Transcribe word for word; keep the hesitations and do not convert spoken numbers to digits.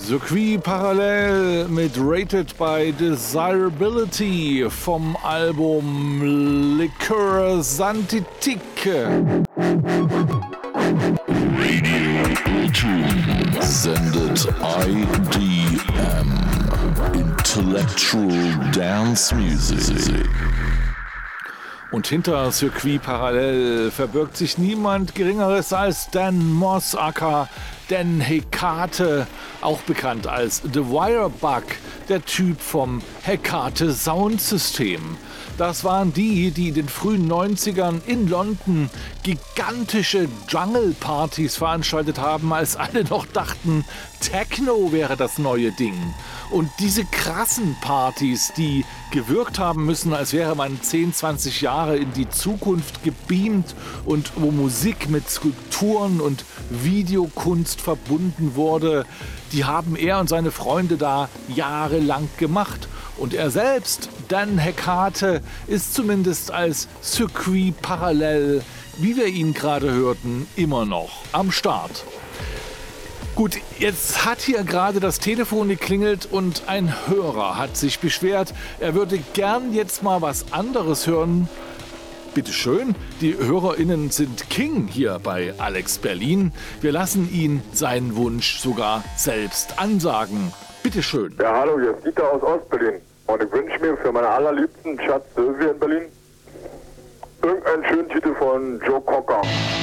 Circuit parallel mit Rated by Desirability vom Album Liqueur Santitique. Sendet I D M, Intellectual Dance Music. Und hinter Circuit parallel verbirgt sich niemand Geringeres als Dan Moss aka Dan Hecate, auch bekannt als The Wirebug, der Typ vom Hecate Soundsystem. Das waren die, die in den frühen neunzigern in London gigantische Jungle-Partys veranstaltet haben, als alle noch dachten, Techno wäre das neue Ding. Und diese krassen Partys, die gewirkt haben müssen, als wäre man zehn, zwanzig Jahre in die Zukunft gebeamt und wo Musik mit Skulpturen und Videokunst verbunden wurde, die haben er und seine Freunde da jahrelang gemacht. Und er selbst, Dan Hecate, ist zumindest als Circuit parallel, wie wir ihn gerade hörten, immer noch am Start. Gut, jetzt hat hier gerade das Telefon geklingelt und ein Hörer hat sich beschwert, er würde gern jetzt mal was anderes hören. Bitte schön, die HörerInnen sind King hier bei Alex Berlin. Wir lassen ihn seinen Wunsch sogar selbst ansagen. Bitte schön. Ja, hallo, hier ist Dieter aus Ostberlin. Und ich wünsche mir für meine allerliebsten Schatz Sylvia in Berlin irgendeinen schönen Titel von Joe Cocker.